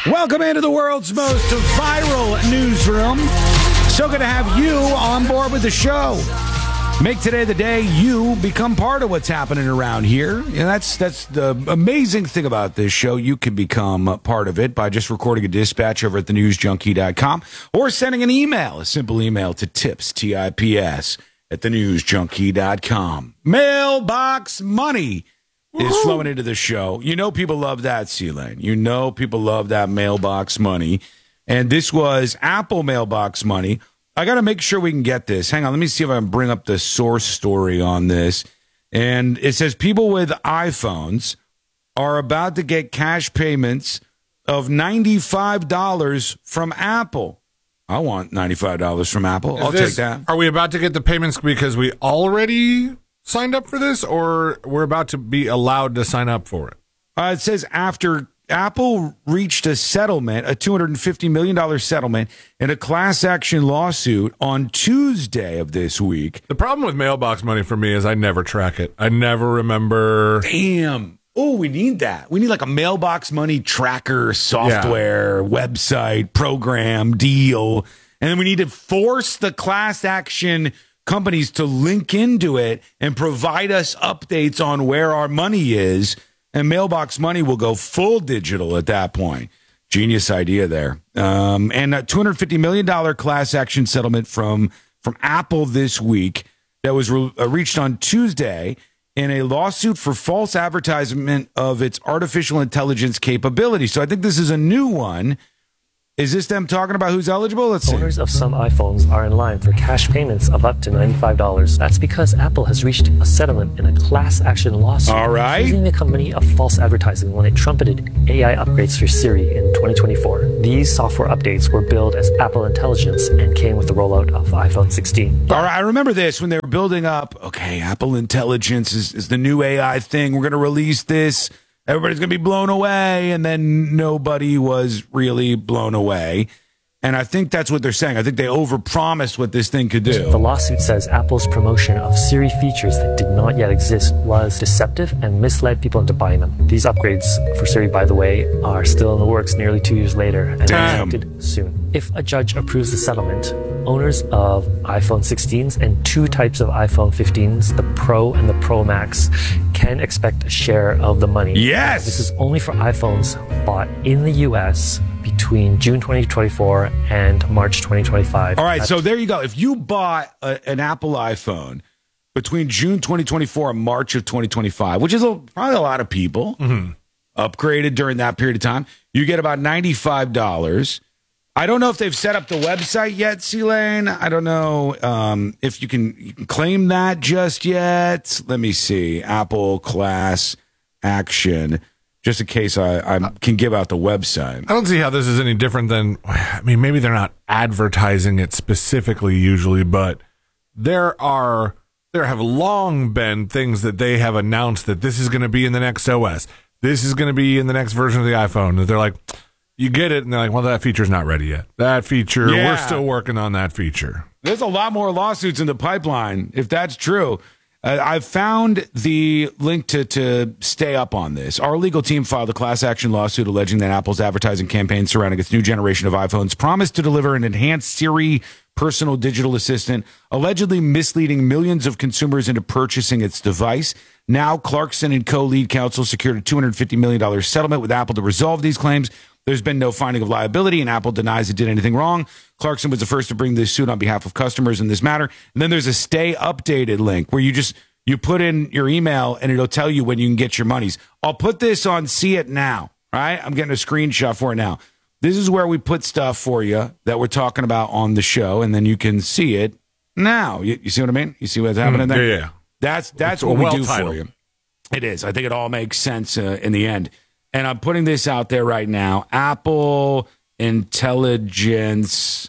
Welcome into the world's most viral newsroom. So good to have you on board with the show. Make today the day you become part of what's happening around here. And that's the amazing thing about this show. You can become part of it by just recording a dispatch over at thenewsjunkie.com or sending an email, a simple email to tips, T-I-P-S, at thenewsjunkie.com. Mailbox money is flowing into the show. You know people love that, C-Lane. You know people love that mailbox money. And this was Apple mailbox money. I got to make sure we can get this. Hang on, let me see if I can bring up the source story on this. And it says people with iPhones are about to get cash payments of $95 from Apple. I want $95 from Apple. I'll take that. Are we about to get the payments because we already signed up for this, or we're about to be allowed to sign up for it? It says after Apple reached a settlement, a $250 million settlement in a class action lawsuit on Tuesday of this week. The problem with mailbox money for me is I never track it. I never remember. Damn. Oh, we need that. We need like a mailbox money tracker software, website, program, deal. And then we need to force the class action companies to link into it and provide us updates on where our money is, and mailbox money will go full digital at that point. Genius idea there. And a $250 million class action settlement from Apple this week that was reached on Tuesday in a lawsuit for false advertisement of its artificial intelligence capability. So I think this is a new one. Is this them talking about who's eligible? Let's see. Owners of some iPhones are in line for cash payments of up to $95. That's because Apple has reached a settlement in a class action lawsuit accusing the company of false advertising when it trumpeted AI upgrades for Siri in 2024. These software updates were billed as Apple Intelligence and came with the rollout of iPhone 16. All right, I remember this when they were building up, okay, Apple Intelligence is the new AI thing. We're going to release this. Everybody's going to be blown away, and then nobody was really blown away. And I think that's what they're saying. I think they overpromised what this thing could do. The lawsuit says Apple's promotion of Siri features that did not yet exist was deceptive and misled people into buying them. These upgrades for Siri, by the way, are still in the works nearly 2 years later and expected soon. If a judge approves the settlement, owners of iPhone 16s and two types of iPhone 15s, the Pro and the Pro Max, can expect a share of the money. Yes! This is only for iPhones bought in the U.S. between June 2024 and March 2025. All right, so there you go. If you bought an Apple iPhone between June 2024 and March of 2025, which is probably a lot of people upgraded during that period of time, you get about $95. I don't know if they've set up the website yet, C-Lane. I don't know if you can claim that just yet. Let me see. Apple class action. Just in case I can give out the website. I don't see how this is any different than, I mean, maybe they're not advertising it specifically usually, but there have long been things that they have announced that this is going to be in the next OS. This is going to be in the next version of the iPhone. That they're like, you get it, and they're like, well, that feature's not ready yet. That feature, we're still working on that feature. There's a lot more lawsuits in the pipeline, if that's true. I've found the link to stay up on this. Our legal team filed a class action lawsuit alleging that Apple's advertising campaign surrounding its new generation of iPhones promised to deliver an enhanced Siri personal digital assistant, allegedly misleading millions of consumers into purchasing its device. Now, Clarkson and Co. lead counsel secured a $250 million settlement with Apple to resolve these claims. There's been no finding of liability, and Apple denies it did anything wrong. Clarkson was the first to bring this suit on behalf of customers in this matter. And then there's a stay updated link where you put in your email, and it'll tell you when you can get your monies. I'll put this on See It Now, right? I'm getting a screenshot for it now. This is where we put stuff for you that we're talking about on the show, and then you can see it now. You see what I mean? You see what's happening there? Yeah. That's what we do for you. It is. I think it all makes sense in the end. And I'm putting this out there right now. Apple Intelligence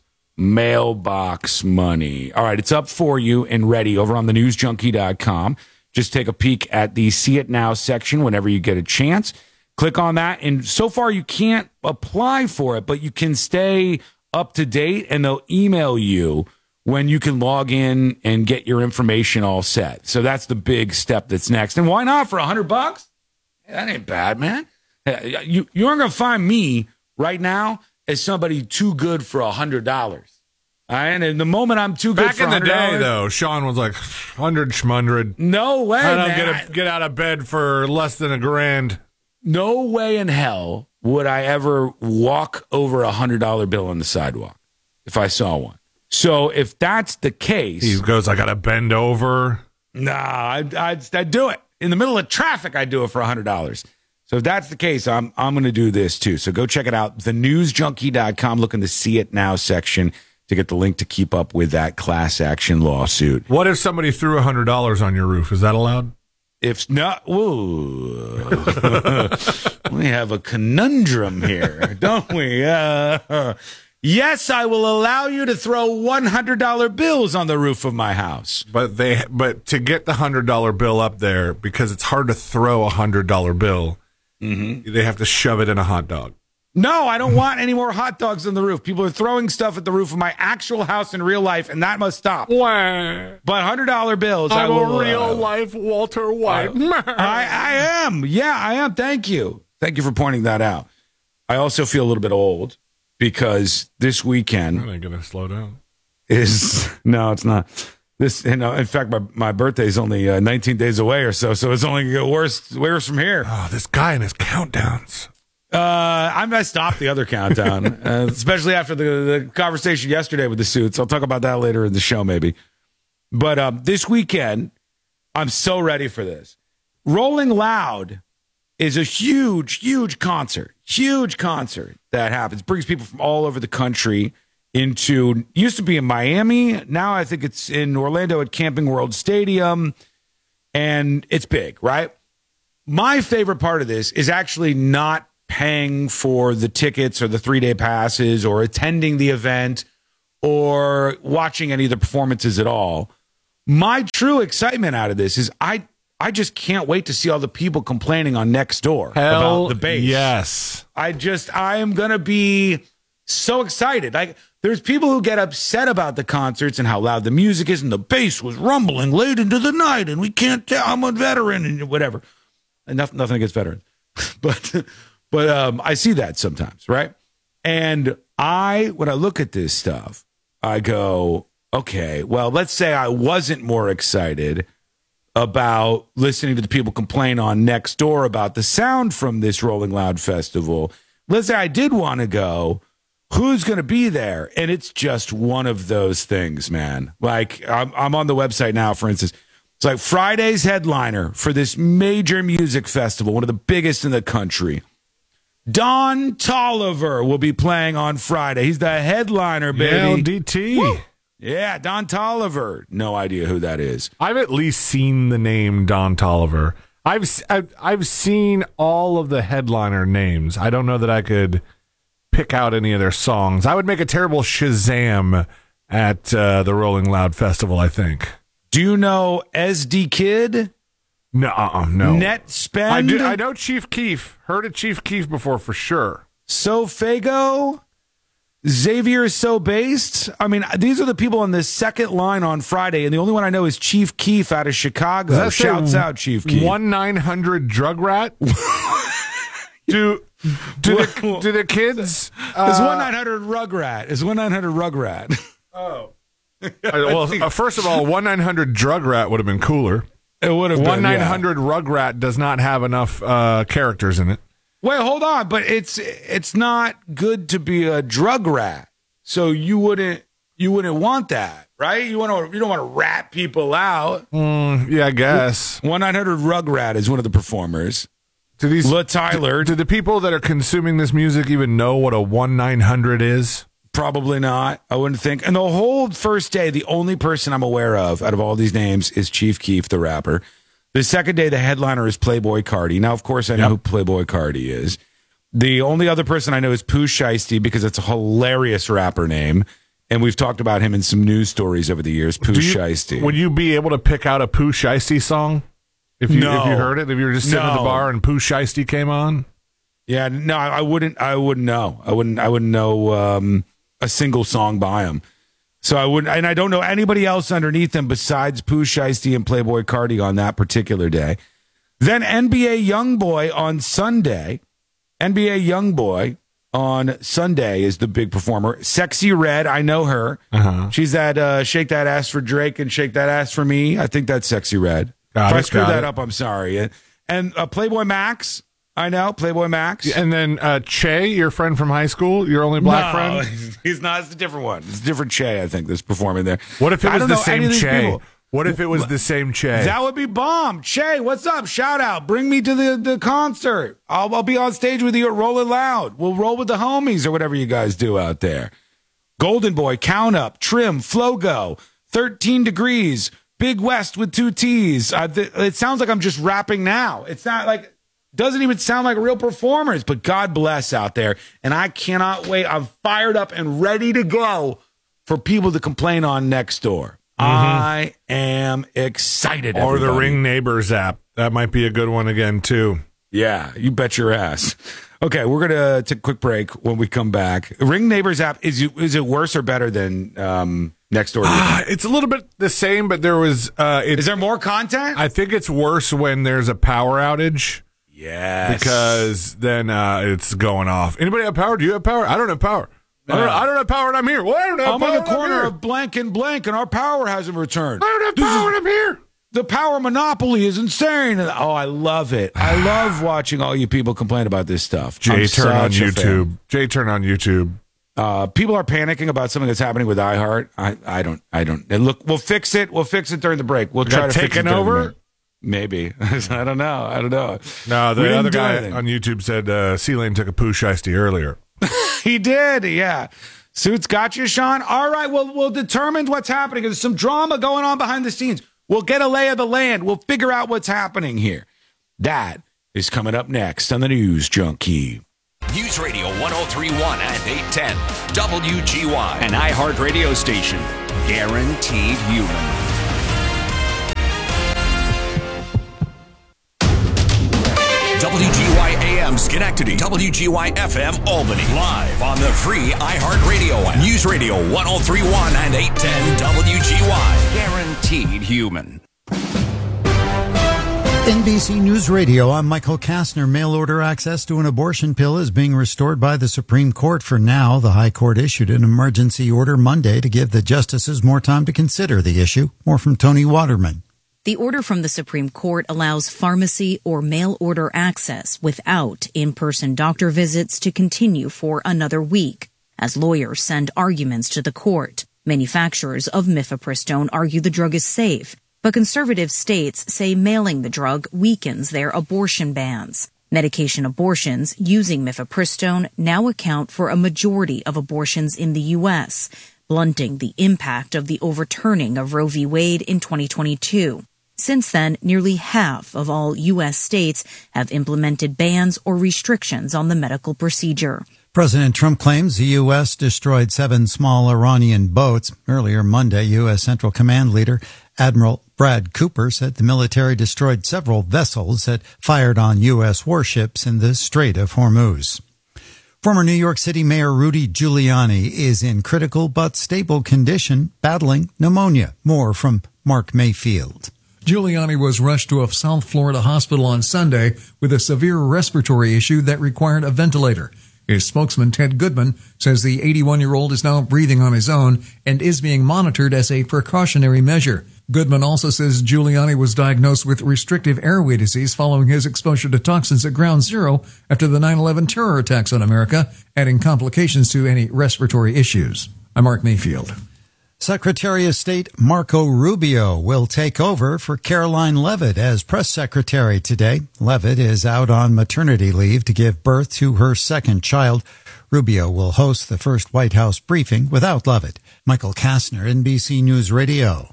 mailbox money. All right, it's up for you and ready over on thenewsjunkie.com. Just take a peek at the See It Now section whenever you get a chance. Click on that. And so far, you can't apply for it, but you can stay up to date, and they'll email you when you can log in and get your information all set. So that's the big step that's next. And why not for $100? Hey, that ain't bad, man. You aren't going to find me right now as somebody too good for $100. And in the moment I'm too good Back for in the $100, day, though, Sean was like 100 schmundred. no way, I man. don't get out of bed for less than $1,000. No way in hell would I ever walk over $100 bill on the sidewalk if I saw one. So if that's the case, He goes, I got to bend over. nah, I'd do it. In the middle of traffic, I'd do it for $100. So if that's the case, I'm going to do this too. So go check it out, thenewsjunkie.com. Look in the See It Now section to get the link to keep up with that class action lawsuit. What if somebody threw $100 on your roof? Is that allowed? If not, ooh, we have a conundrum here, don't we? Yes, I will allow you to throw $100 bills on the roof of my house. But to get the $100 bill up there, because it's hard to throw a $100 bill, they have to shove it in a hot dog. No, I don't want any more hot dogs on the roof. People are throwing stuff at the roof of my actual house in real life, and that must stop. Wah. But $100 bills, I'm I will. a real life Walter White. I am. Yeah, I am. Thank you. Thank you for pointing that out. I also feel a little bit old because this weekend I ain't gonna slow down. is no, it's not. This, in fact, my birthday is only 19 days away or so it's only going to get worse from here. Oh, this guy and his countdowns. I stopped the other countdown, especially after the conversation yesterday with the suits. I'll talk about that later in the show, maybe. But this weekend, I'm so ready for this. Rolling Loud is a huge concert that happens. Brings people from all over the country into, used to be in Miami. Now I think it's in Orlando at Camping World Stadium. And it's big, right? My favorite part of this is actually not paying for the tickets or the 3-day passes or attending the event or watching any of the performances at all. My true excitement out of this is I just can't wait to see all the people complaining on Nextdoor about the bass. Yes. I am going to be so excited. Like, there's people who get upset about the concerts and how loud the music is and the bass was rumbling late into the night and we can't tell, I'm a veteran and whatever. And nothing against veterans. But I see that sometimes, right? And when I look at this stuff, I go, okay, well, let's say I wasn't more excited about listening to the people complain on Nextdoor about the sound from this Rolling Loud festival. Let's say I did want to go. Who's going to be there? And it's just one of those things, man. Like, I'm on the website now, for instance. It's like Friday's headliner for this major music festival, one of the biggest in the country. Don Toliver will be playing on Friday. He's the headliner, baby. Yeah, LDT. Woo! Yeah, Don Toliver. No idea who that is. I've at least seen the name Don Toliver. I've seen all of the headliner names. I don't know that I could pick out any of their songs. I would make a terrible Shazam at the Rolling Loud Festival, I think. Do you know SD Kid? No. Net Spend? I know Chief Keef. Heard of Chief Keef before for sure. Sofago? Xavier So Based? I mean, these are the people on the second line on Friday, and the only one I know is Chief Keef out of Chicago. Shouts out, Chief Keef. 1-900 Drug Rat? Do the kids? It's 1-900 Rugrat. It's 1-900 Rugrat. Oh. Well, first of all, 1-900 Drug Rat would have been cooler. It would have been. 1-900 Rugrat does not have enough characters in it. Wait, hold on, but it's not good to be a drug rat. So you wouldn't want that, right? You don't want to rat people out. Yeah, I guess. 1-900 Rugrat is one of the performers. Tyler. Do the people that are consuming this music even know what a 1-900 is? Probably not. I wouldn't think. And the whole first day, the only person I'm aware of out of all these names is Chief Keef, the rapper. The second day, the headliner is Playboi Carti. Now, of course, I know who Playboi Carti is. The only other person I know is Pooh Shiesty because it's a hilarious rapper name. And we've talked about him in some news stories over the years, Pooh Shiesty. Would you be able to pick out a Pooh Shiesty song? If you heard it? If you were just sitting at the bar and Pooh Shiesty came on? Yeah, no, I wouldn't know. I wouldn't know a single song by him. So I wouldn't, and I don't know anybody else underneath him besides Pooh Shiesty and Playboi Carti on that particular day. Then NBA YoungBoy on Sunday. NBA YoungBoy on Sunday is the big performer. Sexy Red, I know her. She's at Shake That Ass for Drake and Shake That Ass for Me. I think that's Sexy Red. If I screwed that up, I'm sorry. And Playboy Max, I know, Playboy Max. And then Che, your friend from high school, your only black friend? He's not. It's a different one. It's a different Che, I think, that's performing there. What if it was the same Che? What if it was the same Che? That would be bomb. Che, what's up? Shout out. Bring me to the concert. I'll be on stage with you at Rollin' Loud. We'll roll with the homies or whatever you guys do out there. Golden Boy, Count Up, Trim, Flogo, 13 Degrees, Big West with 2 T's. It sounds like I'm just rapping now. It's not like, doesn't even sound like real performers, but God bless out there. And I cannot wait. I'm fired up and ready to go for people to complain on Nextdoor. I am excited. Or the Ring Neighbors app. That might be a good one again, too. Yeah, you bet your ass. Okay, we're going to take a quick break. When we come back, Ring Neighbors app, is it worse or better than Nextdoor? It's a little bit the same, but there was... is there more content? I think it's worse when there's a power outage. Yes. Because then it's going off. Anybody have power? Do you have power? I don't have power. I don't have power and I'm here. Well, I don't have power. I'm in the corner of blank and blank and our power hasn't returned. I don't have power and I'm here. The power monopoly is insane. Oh, I love it. I love watching all you people complain about this stuff. Turn on YouTube. People are panicking about something that's happening with iHeart. I don't. And look, we'll fix it. We'll fix it during the break. We'll try to fix it over. Maybe. I don't know. No, the other guy on YouTube said C-Lane took a poo shiesty earlier. He did, yeah. Suits got you, Sean? All right, we'll determine what's happening. There's some drama going on behind the scenes. We'll get a lay of the land. We'll figure out what's happening here. That is coming up next on the News Junkie. News Radio 103.1 and 810. WGY. An iHeart radio station. Guaranteed human. WGY AM Schenectady, WGY FM Albany, live on the free iHeartRadio app. News Radio 103.1 and 810 WGY. Guaranteed human. NBC News Radio, I'm Michael Kastner. Mail-order access to an abortion pill is being restored by the Supreme Court for now. The High Court issued an emergency order Monday to give the justices more time to consider the issue. More from Tony Waterman. The order from the Supreme Court allows pharmacy or mail-order access without in-person doctor visits to continue for another week, as lawyers send arguments to the court. Manufacturers of mifepristone argue the drug is safe, but conservative states say mailing the drug weakens their abortion bans. Medication abortions using mifepristone now account for a majority of abortions in the U.S., blunting the impact of the overturning of Roe v. Wade in 2022. Since then, nearly half of all U.S. states have implemented bans or restrictions on the medical procedure. President Trump claims the U.S. destroyed 7 small Iranian boats. Earlier Monday, U.S. Central Command leader Admiral Brad Cooper said the military destroyed several vessels that fired on U.S. warships in the Strait of Hormuz. Former New York City Mayor Rudy Giuliani is in critical but stable condition, battling pneumonia. More from Mark Mayfield. Giuliani was rushed to a South Florida hospital on Sunday with a severe respiratory issue that required a ventilator. His spokesman, Ted Goodman, says the 81-year-old is now breathing on his own and is being monitored as a precautionary measure. Goodman also says Giuliani was diagnosed with restrictive airway disease following his exposure to toxins at Ground Zero after the 9/11 terror attacks on America, adding complications to any respiratory issues. I'm Mark Mayfield. Secretary of State Marco Rubio will take over for Caroline Leavitt as press secretary today. Leavitt is out on maternity leave to give birth to her second child. Rubio will host the first White House briefing without Leavitt. Michael Kastner, NBC News Radio.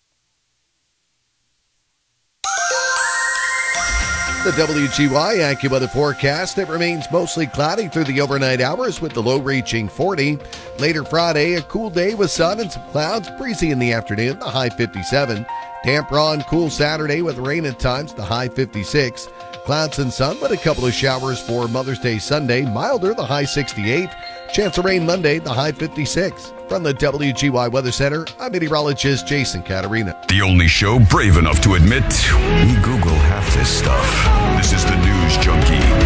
The WGY AccuWeather forecast, it remains mostly cloudy through the overnight hours with the low reaching 40. Later Friday, a cool day with sun and some clouds, breezy in the afternoon, the high 57. Damp, raw, and cool Saturday with rain at times, the high 56. Clouds and sun, but a couple of showers for Mother's Day Sunday, milder, the high 68. Chance of rain Monday, the high 56. From the WGY Weather Center, I'm meteorologist Jason Caterina. The only show brave enough to admit we Google half this stuff. This is the News Junkie.